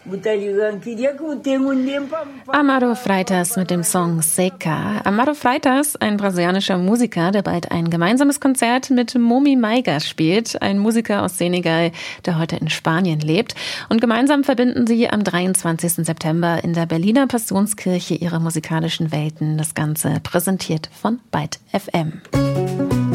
Amaro Freitas mit dem Song Seca. Amaro Freitas, ein brasilianischer Musiker, der bald ein gemeinsames Konzert mit Momi Maiga spielt, ein Musiker aus Senegal, der heute in Spanien lebt. Und gemeinsam verbinden sie am 23. September in der Berliner Passionskirche ihre musikalischen Welten. Das Ganze präsentiert von Byte FM.